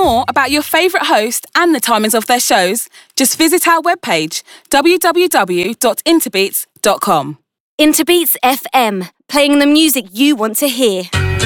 more about your favourite host and the timings of their shows, just visit our webpage, www.interbeats.com. Interbeats FM, playing the music you want to hear.